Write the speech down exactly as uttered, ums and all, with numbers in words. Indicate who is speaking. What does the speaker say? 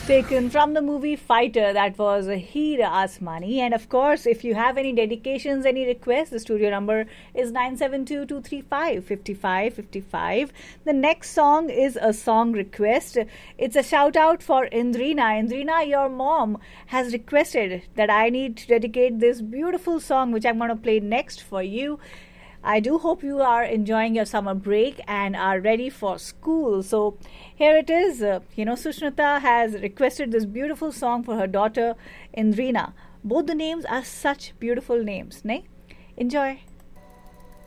Speaker 1: Taken from the movie Fighter, that was Heer Asmani. And of course, if you have any dedications, any requests, the studio number is nine seven two, two three five, five five five five. The next song is a song request. It's a shout out for Indrina. Indrina, your mom has requested that I need to dedicate this beautiful song, which I'm going to play next for you. I do hope you are enjoying your summer break and are ready for school. So here it is. Uh, you know, Sushnata has requested this beautiful song for her daughter, Indrina. Both the names are such beautiful names, ne? Enjoy.